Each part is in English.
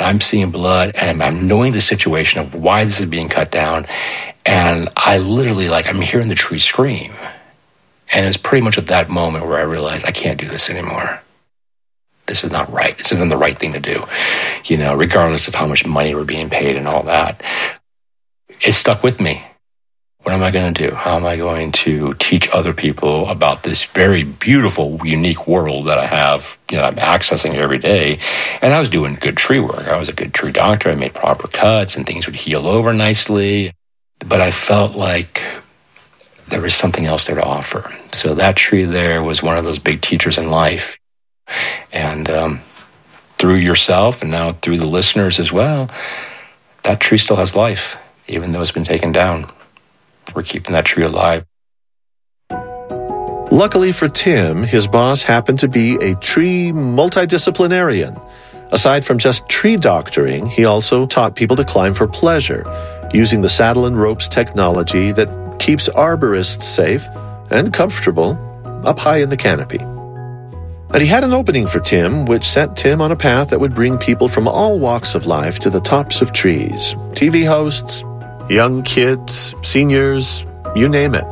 I'm seeing blood, and I'm knowing the situation of why this is being cut down. And I literally, I'm hearing the tree scream. And it's pretty much at that moment where I realized I can't do this anymore. This is not right. This isn't the right thing to do, regardless of how much money we're being paid and all that. It stuck with me. What am I going to do? How am I going to teach other people about this very beautiful, unique world that I have, I'm accessing every day? And I was doing good tree work. I was a good tree doctor. I made proper cuts and things would heal over nicely. But I felt like there was something else there to offer. So that tree there was one of those big teachers in life. And through yourself and now through the listeners as well, that tree still has life, even though it's been taken down. We're keeping that tree alive. Luckily for Tim, his boss happened to be a tree multidisciplinarian. Aside from just tree doctoring, he also taught people to climb for pleasure, using the saddle and ropes technology that keeps arborists safe and comfortable up high in the canopy. And he had an opening for Tim, which set Tim on a path that would bring people from all walks of life to the tops of trees. TV hosts, young kids, seniors, you name it.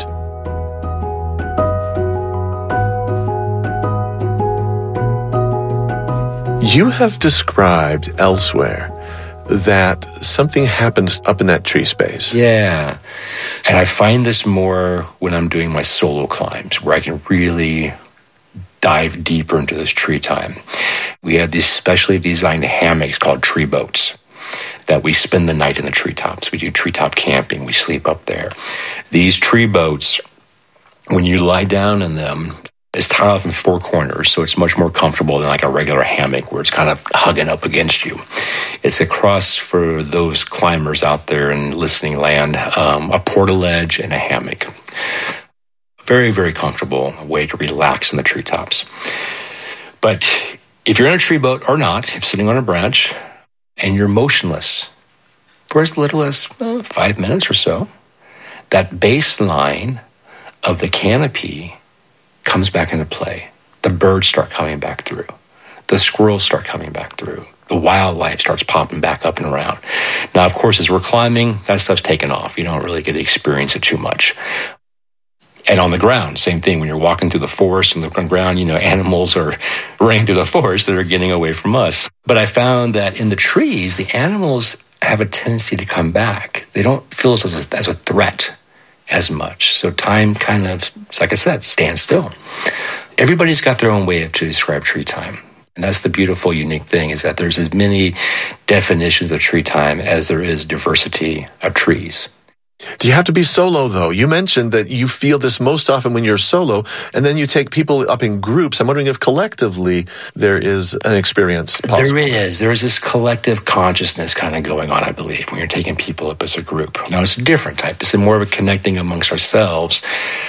You have described elsewhere that something happens up in that tree space. Yeah. And I find this more when I'm doing my solo climbs, where I can really dive deeper into this tree time. We have these specially designed hammocks called tree boats that we spend the night in the treetops. We do treetop camping. We sleep up there. These tree boats, when you lie down in them, it's tied off in four corners, so it's much more comfortable than like a regular hammock where it's kind of hugging up against you. It's across, for those climbers out there in listening land, a portaledge and a hammock. Very, very comfortable way to relax in the treetops. But if you're in a tree boat or not, if sitting on a branch, and you're motionless for as little as 5 minutes or so, that baseline of the canopy comes back into play. The birds start coming back through. The squirrels start coming back through. The wildlife starts popping back up and around. Now, of course, as we're climbing, that stuff's taken off. You don't really get to experience it too much. And on the ground, same thing. When you're walking through the forest and the ground, animals are running through the forest that are getting away from us. But I found that in the trees, the animals have a tendency to come back. They don't feel as a threat as much. So time kind of, like I said, stands still. Everybody's got their own way to describe tree time. And that's the beautiful, unique thing, is that there's as many definitions of tree time as there is diversity of trees. Do you have to be solo, though? You mentioned that you feel this most often when you're solo, and then you take people up in groups. I'm wondering if collectively there is an experience possible. There is this collective consciousness kind of going on, I believe, when you're taking people up as a group. Now, it's a different type. It's more of a connecting amongst ourselves,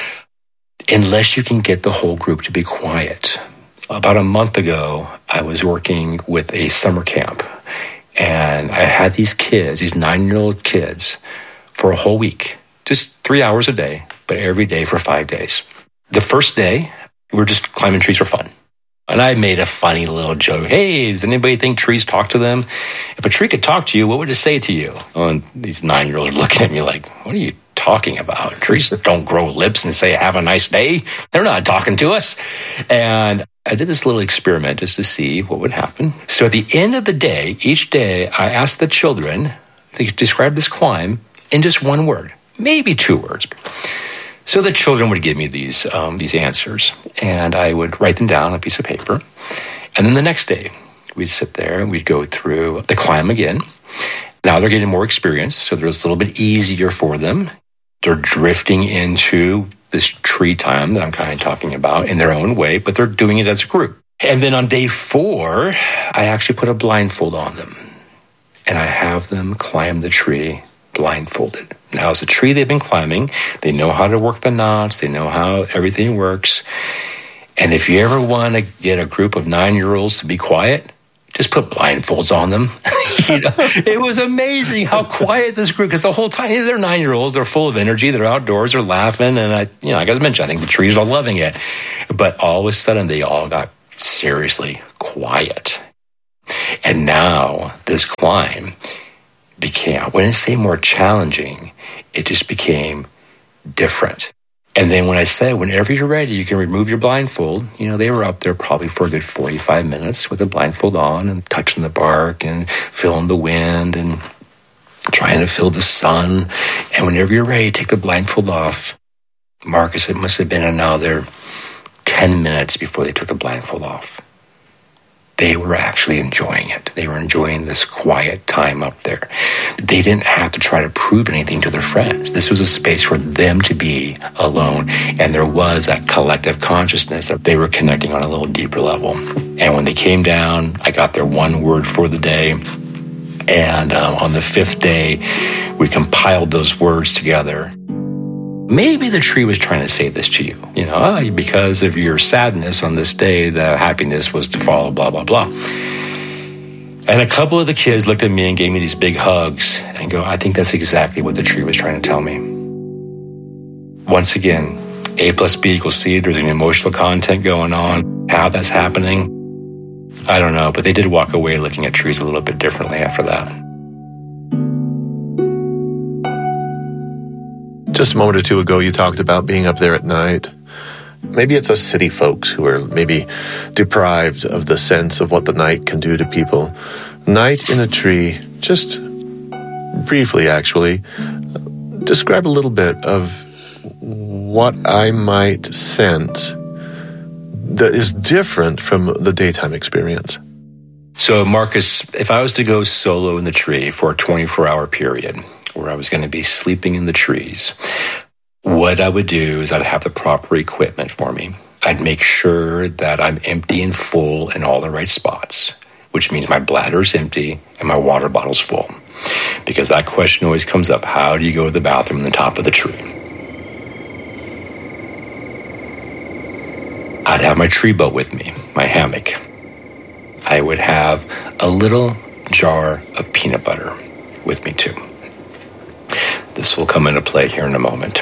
unless you can get the whole group to be quiet. About a month ago, I was working with a summer camp, and I had these kids, these 9-year-old kids, for a whole week, just 3 hours a day, but every day for 5 days. The first day, we were just climbing trees for fun. And I made a funny little joke. Hey, does anybody think trees talk to them? If a tree could talk to you, what would it say to you? And these 9-year-olds are looking at me like, what are you talking about? Trees don't grow lips and say, have a nice day. They're not talking to us. And I did this little experiment just to see what would happen. So at the end of the day, each day, I asked the children to describe this climb in just one word, maybe 2 words. So the children would give me these answers, and I would write them down on a piece of paper. And then the next day, we'd sit there and we'd go through the climb again. Now they're getting more experience, so it's a little bit easier for them. They're drifting into this tree time that I'm kind of talking about in their own way, but they're doing it as a group. And then on day 4, I actually put a blindfold on them, and I have them climb the tree blindfolded. Now, as a tree they've been climbing, they know how to work the knots, they know how everything works. And if you ever want to get a group of 9-year-olds to be quiet, just put blindfolds on them. It was amazing how quiet this group, because the whole time, they're 9-year-olds, they're full of energy, they're outdoors, they're laughing, and like I mentioned, I think the trees are loving it. But all of a sudden, they all got seriously quiet. And now this climb became, I wouldn't say more challenging, it just became different. And then when I said, whenever you're ready, you can remove your blindfold, they were up there probably for a good 45 minutes with the blindfold on and touching the bark and feeling the wind and trying to feel the sun. And whenever you're ready, take the blindfold off. Marcus, it must have been another 10 minutes before they took the blindfold off. They were actually enjoying it. They were enjoying this quiet time up there. They didn't have to try to prove anything to their friends. This was a space for them to be alone. And there was that collective consciousness that they were connecting on a little deeper level. And when they came down, I got their one word for the day. And on the 5th day, we compiled those words together. Maybe the tree was trying to say this to you, because of your sadness on this day, the happiness was to follow, blah, blah, blah. And a couple of the kids looked at me and gave me these big hugs and go, I think that's exactly what the tree was trying to tell me. Once again, A plus B equals C, there's an emotional content going on. How that's happening, I don't know, but they did walk away looking at trees a little bit differently after that. Just a moment or two ago, you talked about being up there at night. Maybe it's us city folks who are maybe deprived of the sense of what the night can do to people. Night in a tree, just briefly actually, describe a little bit of what I might sense that is different from the daytime experience. So, Marcus, if I was to go solo in the tree for a 24-hour period, where I was going to be sleeping in the trees, what I would do is I'd have the proper equipment for me. I'd make sure that I'm empty and full in all the right spots, which means my bladder's empty and my water bottle's full. Because that question always comes up, how do you go to the bathroom on the top of the tree? I'd have my tree boat with me, my hammock. I would have a little jar of peanut butter with me too. This will come into play here in a moment.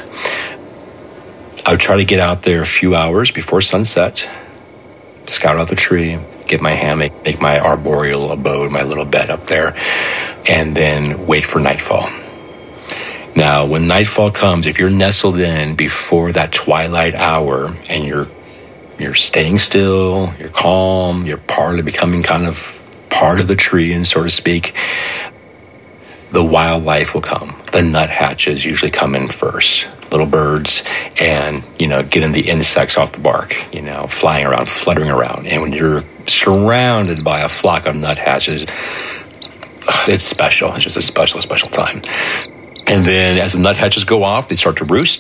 I would try to get out there a few hours before sunset, scout out the tree, get my hammock, make my arboreal abode, my little bed up there, and then wait for nightfall. Now, when nightfall comes, if you're nestled in before that twilight hour and you're staying still, you're calm, you're partly becoming kind of part of the tree, and so to speak, the wildlife will come. The nuthatches usually come in first, little birds, and, getting the insects off the bark, flying around, fluttering around. And when you're surrounded by a flock of nuthatches, it's special. It's just a special, special time. And then as the nuthatches go off, they start to roost.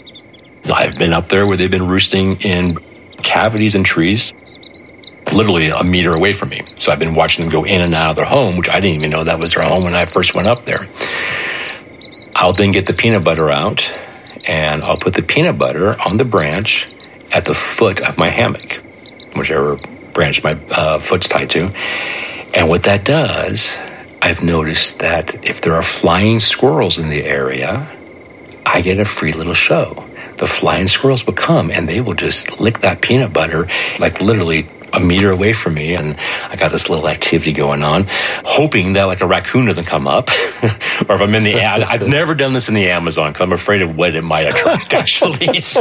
I've been up there where they've been roosting in cavities in trees, literally a meter away from me. So I've been watching them go in and out of their home, which I didn't even know that was their home when I first went up there. I'll then get the peanut butter out, and I'll put the peanut butter on the branch at the foot of my hammock, whichever branch my foot's tied to. And what that does, I've noticed that if there are flying squirrels in the area, I get a free little show. The flying squirrels will come and they will just lick that peanut butter, like literally a meter away from me, and I got this little activity going on, hoping that like a raccoon doesn't come up, or if I'm in the, I've never done this in the Amazon because I'm afraid of what it might attract actually. So.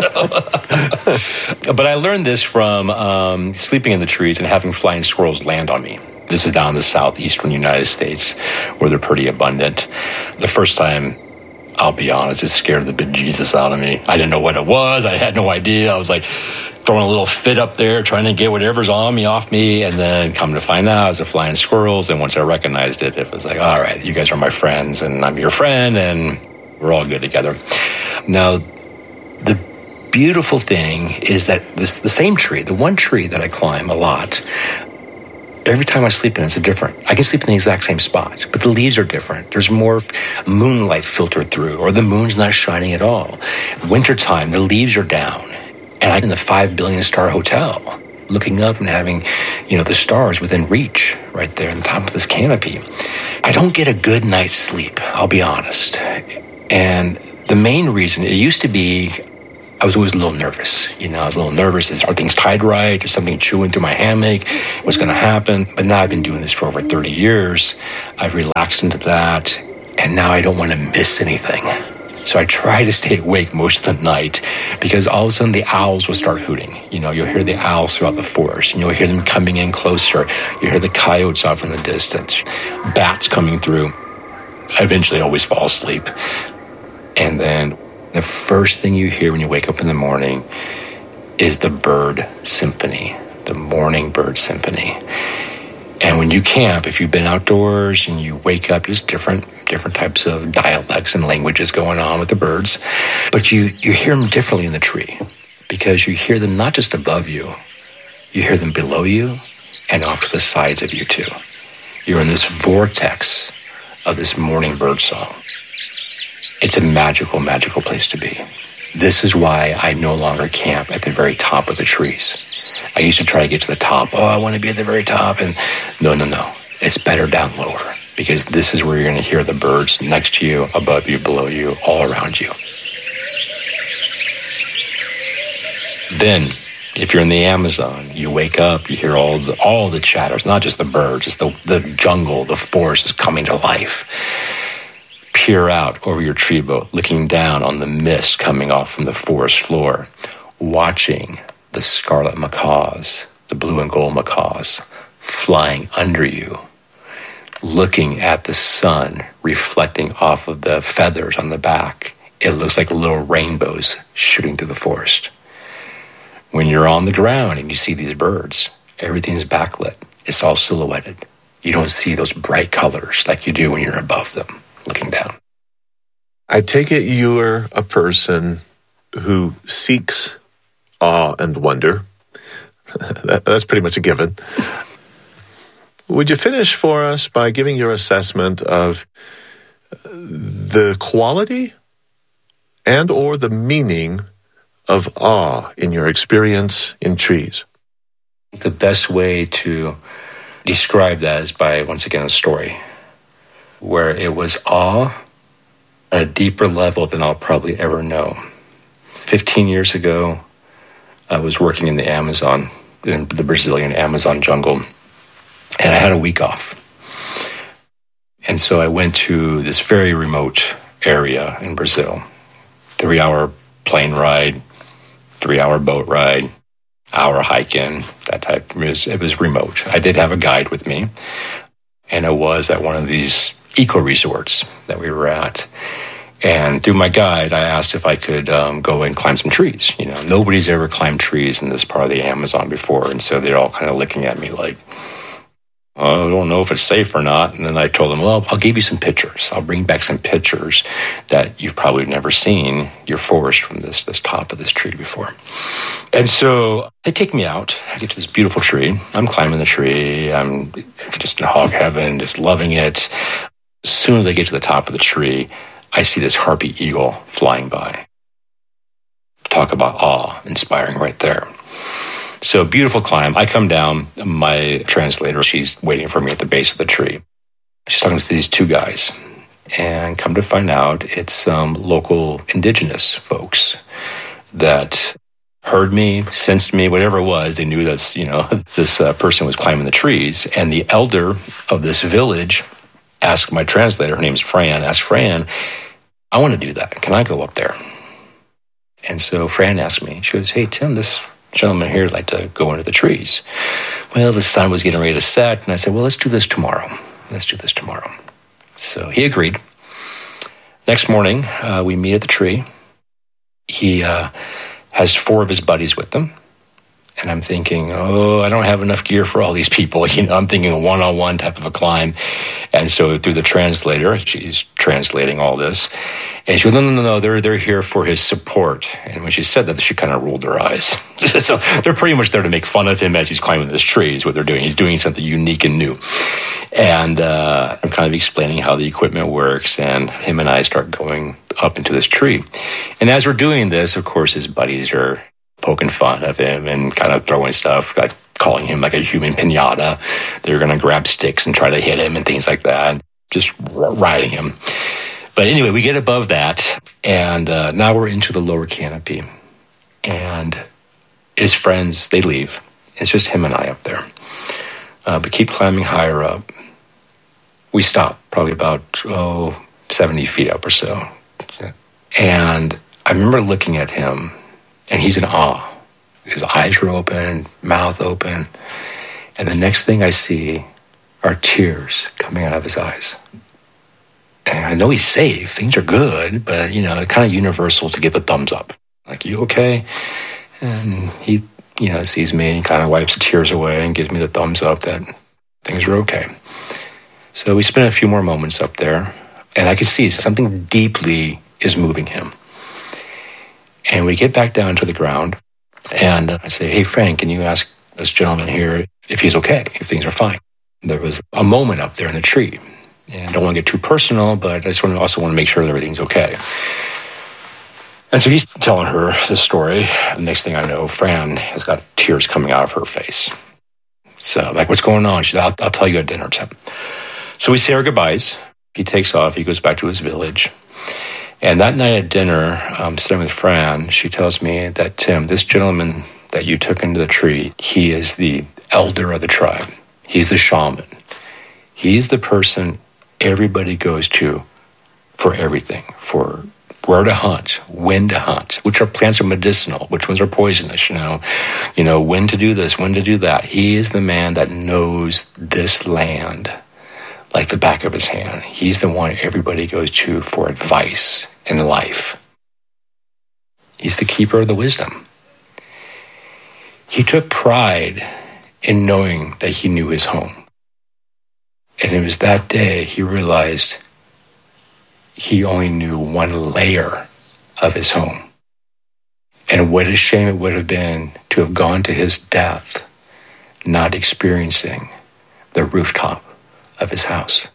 But I learned this from sleeping in the trees and having flying squirrels land on me. This is down in the southeastern United States where they're pretty abundant. The first time, I'll be honest, it scared the bejesus out of me. I didn't know what it was. I had no idea. I was like throwing a little fit up there, trying to get whatever's on me off me, and then come to find out it was the flying squirrels. And once I recognized it, it was like, all right, you guys are my friends, and I'm your friend, and we're all good together. Now, the beautiful thing is that the same tree, the one tree that I climb a lot, every time I sleep in it's different. I can sleep in the exact same spot, but the leaves are different. There's more moonlight filtered through, or the moon's not shining at all. Wintertime, the leaves are down. And I'm in the 5 billion star hotel, looking up and having, the stars within reach right there on top of this canopy. I don't get a good night's sleep, I'll be honest. And the main reason, it used to be I was always a little nervous. I was a little nervous. Are things tied right? Is something chewing through my hammock? What's going to happen? But now I've been doing this for over 30 years. I've relaxed into that, and now I don't want to miss anything. So I try to stay awake most of the night, because all of a sudden the owls will start hooting. You'll hear the owls throughout the forest, and you'll hear them coming in closer. You hear the coyotes off in the distance, bats coming through. I eventually always fall asleep. And then the first thing you hear when you wake up in the morning is the bird symphony, the morning bird symphony. And when you camp, if you've been outdoors and you wake up, there's different types of dialects and languages going on with the birds. But you hear them differently in the tree, because you hear them not just above you, you hear them below you and off to the sides of you too. You're in this vortex of this morning bird song. It's a magical, magical place to be. This is why I no longer camp at the very top of the trees. I used to try to get to the top. Oh, I want to be at the very top. And no. It's better down lower, because this is where you're going to hear the birds next to you, above you, below you, all around you. Then, if you're in the Amazon, you wake up, you hear all the chatters, not just the birds, it's the jungle, the forest is coming to life. Peer out over your tree boat, looking down on the mist coming off from the forest floor, watching the scarlet macaws, the blue and gold macaws, flying under you, looking at the sun reflecting off of the feathers on the back. It looks like little rainbows shooting through the forest. When you're on the ground and you see these birds, everything's backlit. It's all silhouetted. You don't see those bright colors like you do when you're above them, looking down. I take it you're a person who seeks awe and wonder. That's pretty much a given. Would you finish for us by giving your assessment of the quality and or the meaning of awe in your experience in trees? The best way to describe that is by, once again, a story where it was awe at a deeper level than I'll probably ever know. 15 years ago, I was working in the Amazon, in the Brazilian Amazon jungle, and I had a week off. And so I went to this very remote area in Brazil, 3-hour plane ride, 3-hour boat ride, hour hiking, that type. It was remote. I did have a guide with me, and I was at one of these eco resorts that we were at. And through my guide, I asked if I could go and climb some trees. Nobody's ever climbed trees in this part of the Amazon before, and so they're all kind of looking at me like, I don't know if it's safe or not. And then I told them, well, I'll give you some pictures. I'll bring back some pictures that you've probably never seen your forest from this top of this tree before. And so they take me out. I get to this beautiful tree. I'm climbing the tree. I'm just in hog heaven, just loving it. As soon as I get to the top of the tree, I see this harpy eagle flying by. Talk about awe, inspiring right there. So beautiful climb. I come down. My translator, she's waiting for me at the base of the tree. She's talking to these two guys. And come to find out, it's local indigenous folks that heard me, sensed me, whatever it was. They knew that, this person was climbing the trees. And the elder of this village asked my translator, her name's Fran, asked Fran, I want to do that. Can I go up there? And so Fran asked me, she goes, hey, Tim, this gentleman here would like to go into the trees. Well, the sun was getting ready to set, and I said, well, let's do this tomorrow. So he agreed. Next morning, we meet at the tree. He has 4 of his buddies with him. And I'm thinking, I don't have enough gear for all these people. I'm thinking a one-on-one type of a climb. And so through the translator, she's translating all this. And she goes, no, they're here for his support. And when she said that, she kind of rolled her eyes. So they're pretty much there to make fun of him as he's climbing this tree is what they're doing. He's doing something unique and new. And I'm kind of explaining how the equipment works. And him and I start going up into this tree. And as we're doing this, of course, his buddies are poking fun of him and kind of throwing stuff, like calling him like a human piñata. They're going to grab sticks and try to hit him and things like that, just riding him. But anyway, we get above that, and now we're into the lower canopy. And his friends, they leave. It's just him and I up there. But keep climbing higher up. We stop probably about 70 feet up or so. And I remember looking at him, and he's in awe. His eyes were open, mouth open. And the next thing I see are tears coming out of his eyes. And I know he's safe. Things are good, but, kind of universal to give a thumbs up. Like, you okay? And he, sees me and kind of wipes the tears away and gives me the thumbs up that things are okay. So we spent a few more moments up there, and I could see something deeply is moving him. And we get back down to the ground, and I say, hey, Frank, can you ask this gentleman here if he's okay, if things are fine? There was a moment up there in the tree. And I don't want to get too personal, but I just also want to make sure that everything's okay. And so he's telling her the story. The next thing I know, Fran has got tears coming out of her face. So, like, what's going on? She said, I'll tell you at dinner, Tim. So we say our goodbyes. He takes off. He goes back to his village. And that night at dinner, sitting with Fran, she tells me that, Tim, this gentleman that you took into the tree, he is the elder of the tribe. He's the shaman. He's the person everybody goes to for everything, for where to hunt, when to hunt, which are plants are medicinal, which ones are poisonous, when to do this, when to do that. He is the man that knows this land like the back of his hand. He's the one everybody goes to for advice in life. He's the keeper of the wisdom. He took pride in knowing that he knew his home. And it was that day he realized he only knew one layer of his home. And what a shame it would have been to have gone to his death not experiencing the rooftop of his house.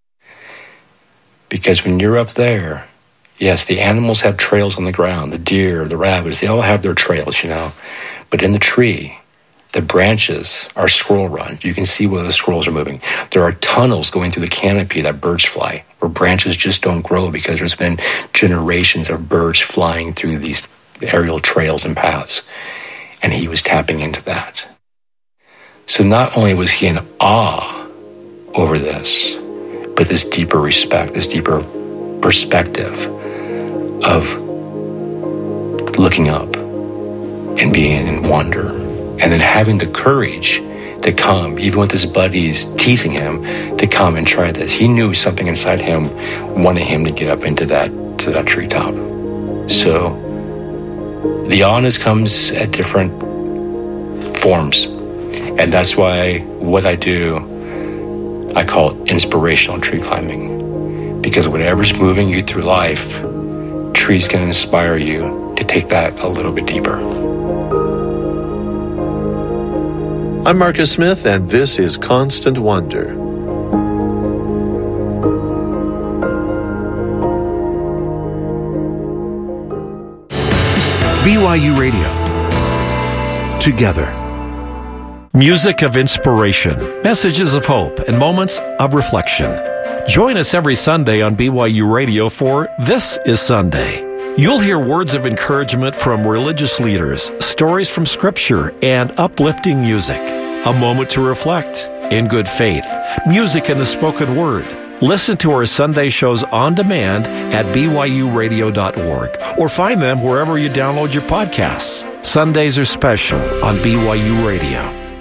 Because when you're up there, yes, the animals have trails on the ground, the deer, the rabbits, they all have their trails, But in the tree, the branches are squirrel runs. You can see where the squirrels are moving. There are tunnels going through the canopy that birds fly, where branches just don't grow because there's been generations of birds flying through these aerial trails and paths. And he was tapping into that. So not only was he in awe over this, but this deeper respect, this deeper perspective of looking up and being in wonder. And then having the courage to come, even with his buddies teasing him, to come and try this. He knew something inside him wanted him to get up to that treetop. So the awness comes at different forms. And that's why what I do, I call it inspirational tree climbing. Because whatever's moving you through life, trees can inspire you to take that a little bit deeper. I'm Marcus Smith, and this is Constant Wonder. BYU Radio. Together. Music of inspiration, messages of hope, and moments of reflection. Join us every Sunday on BYU Radio for This is Sunday. You'll hear words of encouragement from religious leaders, stories from Scripture, and uplifting music. A moment to reflect in good faith, music in the spoken word. Listen to our Sunday shows on demand at byuradio.org or find them wherever you download your podcasts. Sundays are special on BYU Radio.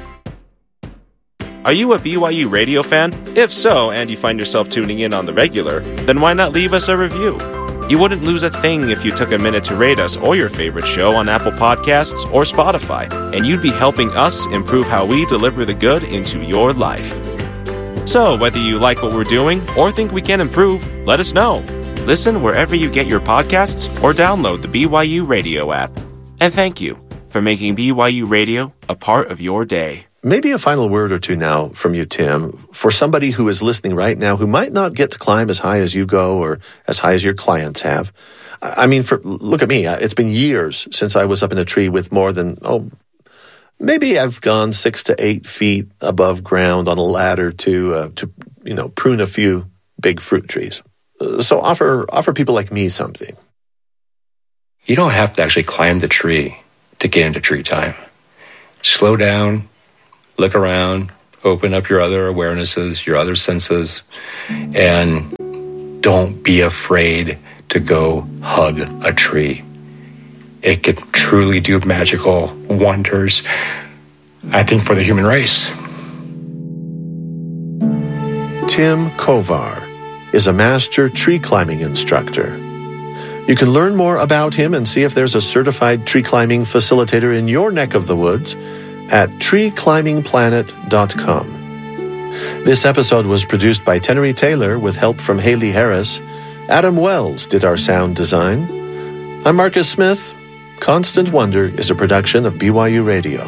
Are you a BYU Radio fan? If so, and you find yourself tuning in on the regular, then why not leave us a review? You wouldn't lose a thing if you took a minute to rate us or your favorite show on Apple Podcasts or Spotify, and you'd be helping us improve how we deliver the good into your life. So, whether you like what we're doing or think we can improve, let us know. Listen wherever you get your podcasts or download the BYU Radio app. And thank you for making BYU Radio a part of your day. Maybe a final word or two now from you, Tim, for somebody who is listening right now who might not get to climb as high as you go or as high as your clients have. I mean, look at me. It's been years since I was up in a tree with more than, maybe I've gone 6 to 8 feet above ground on a ladder to prune a few big fruit trees. So offer people like me something. You don't have to actually climb the tree to get into tree time. Slow down, look around, open up your other awarenesses, your other senses, and don't be afraid to go hug a tree. It can truly do magical wonders, I think, for the human race. Tim Kovar is a master tree climbing instructor. You can learn more about him and see if there's a certified tree climbing facilitator in your neck of the woods at treeclimbingplanet.com. This episode was produced by Tenery Taylor with help from Haley Harris. Adam Wells did our sound design. I'm Marcus Smith. Constant Wonder is a production of BYU Radio.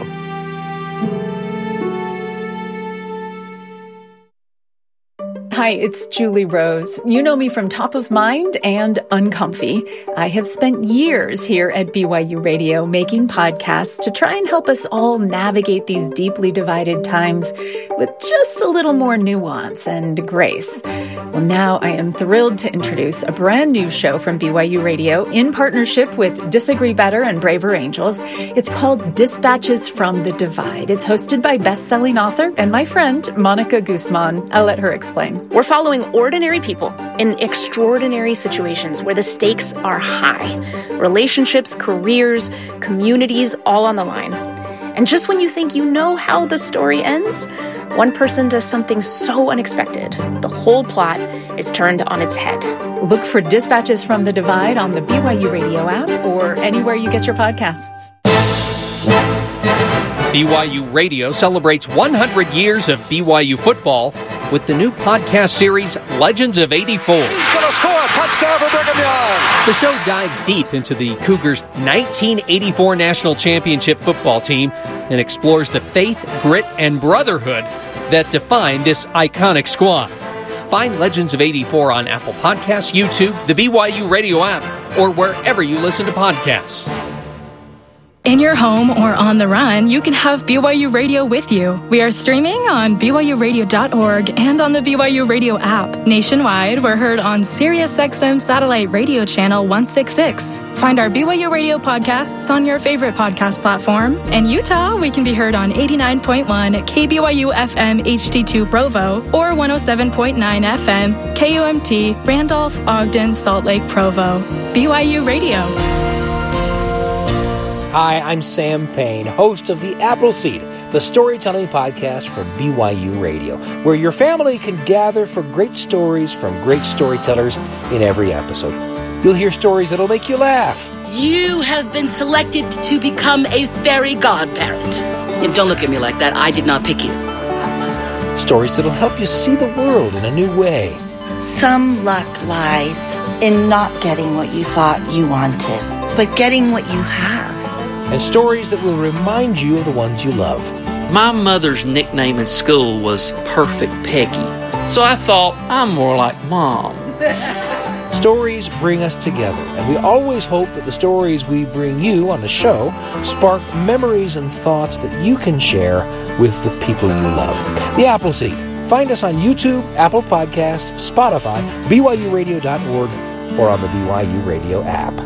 Hi, it's Julie Rose. You know me from Top of Mind and Uncomfy. I have spent years here at BYU Radio making podcasts to try and help us all navigate these deeply divided times with just a little more nuance and grace. Well, now I am thrilled to introduce a brand new show from BYU Radio in partnership with Disagree Better and Braver Angels. It's called Dispatches from the Divide. It's hosted by best-selling author and my friend, Monica Guzman. I'll let her explain. We're following ordinary people in extraordinary situations where the stakes are high. Relationships, careers, communities, all on the line. And just when you think you know how the story ends, one person does something so unexpected. The whole plot is turned on its head. Look for Dispatches from the Divide on the BYU Radio app or anywhere you get your podcasts. BYU Radio celebrates 100 years of BYU football with the new podcast series, Legends of 84. He's going to score a touchdown for Brigham Young. The show dives deep into the Cougars' 1984 National Championship football team and explores the faith, grit, and brotherhood that define this iconic squad. Find Legends of 84 on Apple Podcasts, YouTube, the BYU Radio app, or wherever you listen to podcasts. In your home or on the run, you can have BYU Radio with you. We are streaming on BYURadio.org and on the BYU Radio app. Nationwide, we're heard on SiriusXM Satellite Radio Channel 166. Find our BYU Radio podcasts on your favorite podcast platform. In Utah, we can be heard on 89.1 KBYU FM HD2 Provo or 107.9 FM KUMT Randolph, Ogden, Salt Lake, Provo. BYU Radio. Hi, I'm Sam Payne, host of The Appleseed, the storytelling podcast for BYU Radio, where your family can gather for great stories from great storytellers in every episode. You'll hear stories that'll make you laugh. You have been selected to become a fairy godparent. And don't look at me like that. I did not pick you. Stories that'll help you see the world in a new way. Some luck lies in not getting what you thought you wanted, but getting what you have. And stories that will remind you of the ones you love. My mother's nickname in school was Perfect Peggy, so I thought I'm more like Mom. Stories bring us together, and we always hope that the stories we bring you on the show spark memories and thoughts that you can share with the people you love. The Appleseed. Find us on YouTube, Apple Podcasts, Spotify, BYURadio.org, or on the BYU Radio app.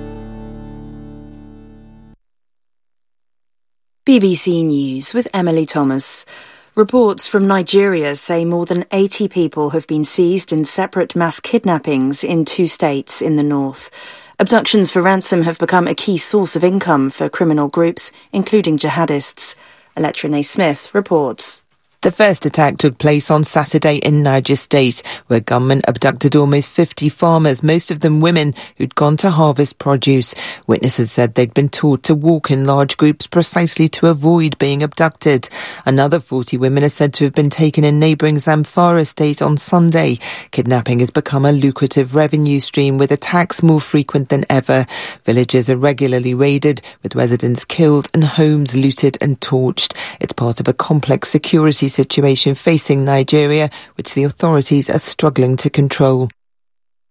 BBC News with Emily Thomas. Reports from Nigeria say more than 80 people have been seized in separate mass kidnappings in 2 states in the north. Abductions for ransom have become a key source of income for criminal groups, including jihadists. Electra Smith reports. The first attack took place on Saturday in Niger State, where gunmen abducted almost 50 farmers, most of them women, who'd gone to harvest produce. Witnesses said they'd been taught to walk in large groups precisely to avoid being abducted. Another 40 women are said to have been taken in neighbouring Zamfara State on Sunday. Kidnapping has become a lucrative revenue stream, with attacks more frequent than ever. Villages are regularly raided, with residents killed and homes looted and torched. It's part of a complex security situation facing Nigeria, which the authorities are struggling to control.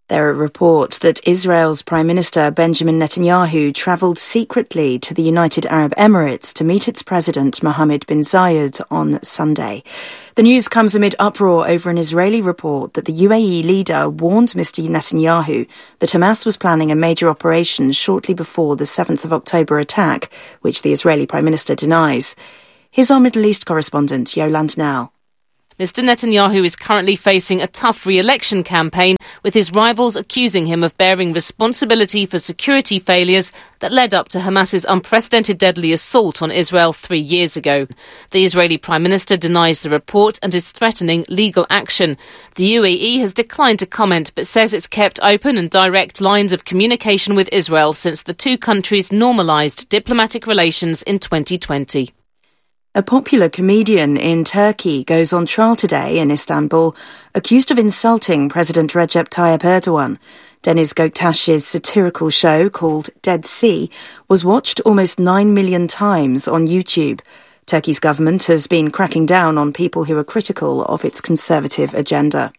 There are reports that Israel's Prime Minister Benjamin Netanyahu travelled secretly to the United Arab Emirates to meet its president Mohammed bin Zayed on Sunday. The news comes amid uproar over an Israeli report that the UAE leader warned Mr. Netanyahu that Hamas was planning a major operation shortly before the 7th of October attack, which the Israeli Prime Minister denies. Here's our Middle East correspondent, Yolande Now. Mr. Netanyahu is currently facing a tough re-election campaign, with his rivals accusing him of bearing responsibility for security failures that led up to Hamas's unprecedented deadly assault on Israel 3 years ago. The Israeli Prime Minister denies the report and is threatening legal action. The UAE has declined to comment, but says it's kept open and direct lines of communication with Israel since the two countries normalised diplomatic relations in 2020. A popular comedian in Turkey goes on trial today in Istanbul, accused of insulting President Recep Tayyip Erdogan. Deniz Göktaş's satirical show called Dead Sea was watched almost 9 million times on YouTube. Turkey's government has been cracking down on people who are critical of its conservative agenda.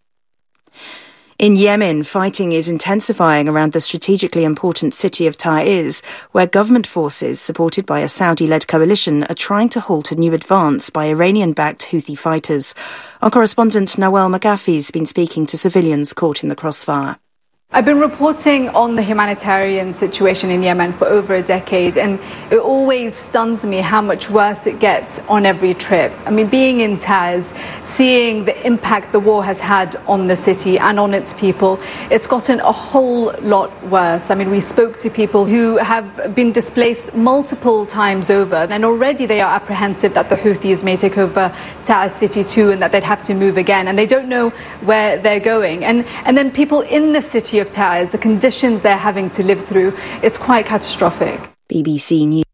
In Yemen, fighting is intensifying around the strategically important city of Taiz, where government forces, supported by a Saudi-led coalition, are trying to halt a new advance by Iranian-backed Houthi fighters. Our correspondent Nawal Magafi has been speaking to civilians caught in the crossfire. I've been reporting on the humanitarian situation in Yemen for over a decade, and it always stuns me how much worse it gets on every trip. I mean, being in Taiz, seeing the impact the war has had on the city and on its people, it's gotten a whole lot worse. I mean, we spoke to people who have been displaced multiple times over, and already they are apprehensive that the Houthis may take over Taiz city too, and that they'd have to move again, and they don't know where they're going. And then people in the city of Taiz, the conditions they're having to live through, it's quite catastrophic. BBC News.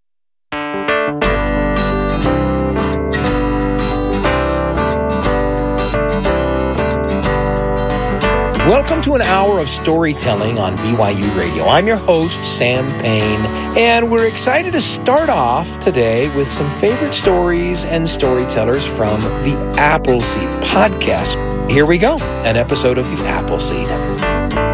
Welcome to an hour of storytelling on BYU Radio. I'm your host, Sam Payne, and we're excited to start off today with some favorite stories and storytellers from the Appleseed podcast. Here we go, an episode of the Appleseed.